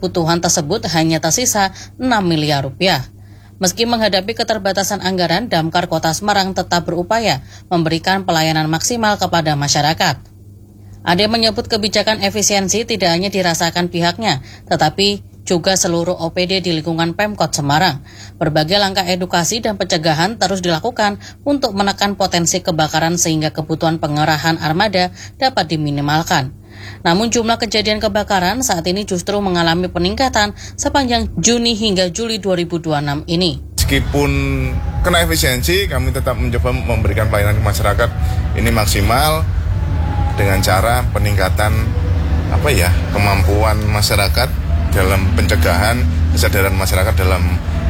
kebutuhan tersebut hanya tersisa 6 miliar rupiah. Meski menghadapi keterbatasan anggaran, Damkar Kota Semarang tetap berupaya memberikan pelayanan maksimal kepada masyarakat. Ade menyebut kebijakan efisiensi tidak hanya dirasakan pihaknya, tetapi juga seluruh OPD di lingkungan Pemkot Semarang. Berbagai langkah edukasi dan pencegahan terus dilakukan untuk menekan potensi kebakaran sehingga kebutuhan pengerahan armada dapat diminimalkan. Namun jumlah kejadian kebakaran saat ini justru mengalami peningkatan sepanjang Juni hingga Juli 2026 ini. Meskipun kena efisiensi, kami tetap mencoba memberikan pelayanan ke masyarakat ini maksimal dengan cara peningkatan kemampuan masyarakat dalam pencegahan, kesadaran masyarakat dalam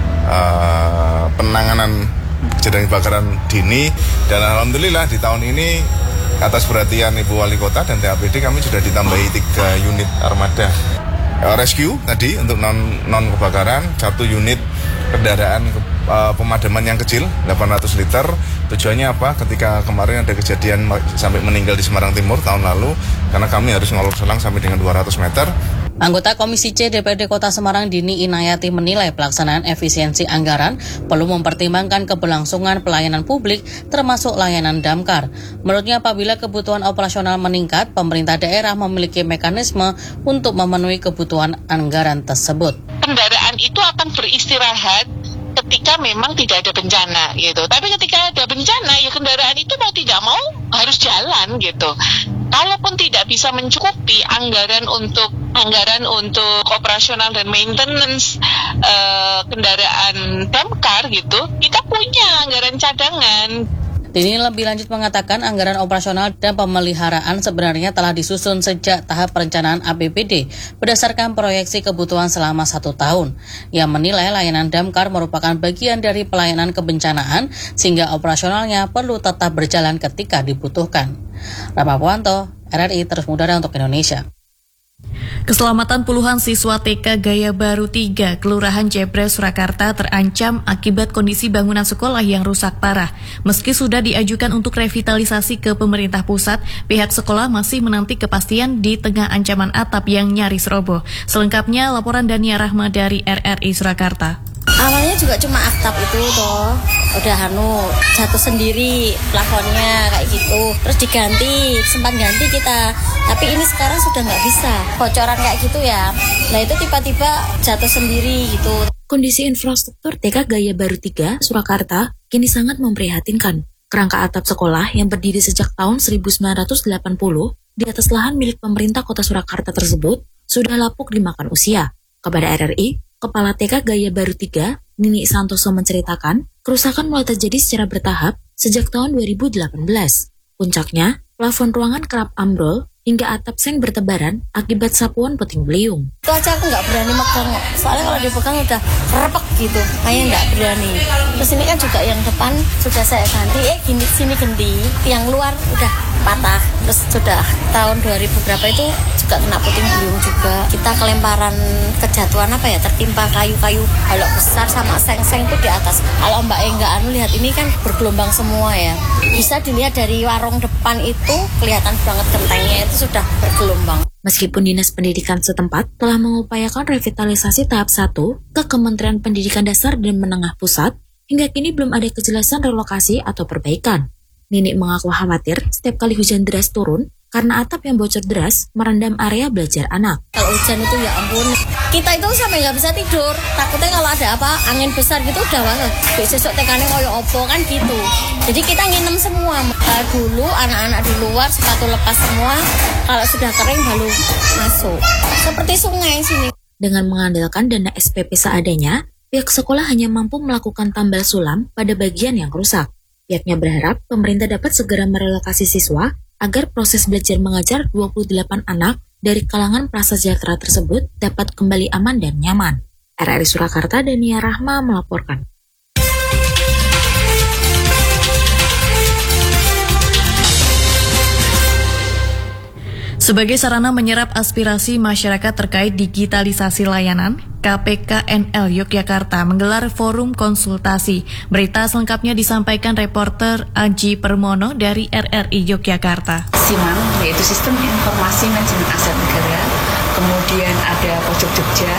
penanganan kejadian kebakaran dini. Dan alhamdulillah di tahun ini atas perhatian Ibu Wali Kota dan TAPD kami sudah ditambahi 3 unit armada rescue tadi untuk non kebakaran, 1 unit kendaraan pemadaman yang kecil 800 liter. Tujuannya apa? Ketika kemarin ada kejadian sampai meninggal di Semarang Timur tahun lalu, karena kami harus ngelor selang sampai dengan 200 meter. Anggota Komisi C DPRD Kota Semarang Dini Inayati menilai pelaksanaan efisiensi anggaran perlu mempertimbangkan keberlangsungan pelayanan publik termasuk layanan damkar. Menurutnya apabila kebutuhan operasional meningkat, pemerintah daerah memiliki mekanisme untuk memenuhi kebutuhan anggaran tersebut. Kendaraan itu akan beristirahat ketika memang tidak ada bencana gitu. Tapi ketika ada bencana ya kendaraan itu mau tidak mau harus jalan gitu. Kalaupun tidak bisa mencukupi anggaran untuk operasional dan maintenance kendaraan damkar gitu, kita punya anggaran cadangan. Dini lebih lanjut mengatakan anggaran operasional dan pemeliharaan sebenarnya telah disusun sejak tahap perencanaan APBD berdasarkan proyeksi kebutuhan selama 1 tahun. Ia menilai layanan damkar merupakan bagian dari pelayanan kebencanaan sehingga operasionalnya perlu tetap berjalan ketika dibutuhkan. Rama Puanto, RRI Terus Mudara untuk Indonesia. Keselamatan puluhan siswa TK Gaya Baru 3, Kelurahan Jebres, Surakarta terancam akibat kondisi bangunan sekolah yang rusak parah. Meski sudah diajukan untuk revitalisasi ke pemerintah pusat, pihak sekolah masih menanti kepastian di tengah ancaman atap yang nyaris roboh. Selengkapnya laporan Dania Rahma dari RRI Surakarta. Awalnya juga cuma atap itu toh, udah jatuh sendiri plafonnya kayak gitu, terus diganti, sempat ganti kita, tapi ini sekarang sudah nggak bisa, bocoran kayak gitu ya. Nah itu tiba-tiba jatuh sendiri gitu. Kondisi infrastruktur TK Gaya Baru 3, Surakarta kini sangat memprihatinkan. Kerangka atap sekolah yang berdiri sejak tahun 1980 di atas lahan milik pemerintah kota Surakarta tersebut sudah lapuk dimakan usia. Kepada RRI, Kepala TK Gaya Baru 3, Nini Santoso menceritakan, kerusakan mulai terjadi secara bertahap sejak tahun 2018. Puncaknya, plafon ruangan kerap ambrol hingga atap seng bertebaran akibat sapuan puting beliung. Itu aja aku nggak berani megang, soalnya kalau dipegang udah repek gitu, kayaknya nggak berani. Terus ini kan juga yang depan sudah saya ganti, sini ganti, yang luar udah patah. Terus sudah tahun 2000 berapa itu juga kena puting beliung juga. Kita kelemparan kejatuhan tertimpa kayu-kayu balok besar sama seng-seng itu di atas. Kalau Mbak Engga lihat ini kan bergelombang semua ya. Bisa dilihat dari warung depan itu kelihatan banget gentengnya itu sudah bergelombang. Meskipun Dinas Pendidikan setempat telah mengupayakan revitalisasi tahap 1 ke Kementerian Pendidikan Dasar dan Menengah Pusat, hingga kini belum ada kejelasan relokasi atau perbaikan. Nini mengaku khawatir setiap kali hujan deras turun karena atap yang bocor deras merendam area belajar anak. Kalau hujan itu ya ampun, kita itu sampai nggak bisa tidur. Takutnya kalau ada angin besar gitu udah banget. Besok tekannya koyo opo kan gitu. Jadi kita nginem semua. Dulu anak-anak di luar sepatu lepas semua. Kalau sudah kering baru masuk. Seperti sungai sini. Dengan mengandalkan dana SPP seadanya, pihak sekolah hanya mampu melakukan tambal sulam pada bagian yang rusak. Pihaknya berharap pemerintah dapat segera merelokasi siswa agar proses belajar mengajar 28 anak dari kalangan prasejahtera tersebut dapat kembali aman dan nyaman. RRI Surakarta, Dania Rahma melaporkan. Sebagai sarana menyerap aspirasi masyarakat terkait digitalisasi layanan, KPKNL Yogyakarta menggelar forum konsultasi. Berita selengkapnya disampaikan reporter Aji Permono dari RRI Yogyakarta. SIMAN, yaitu Sistem Informasi Manajemen Aset Negara, kemudian ada Pojok Jogja,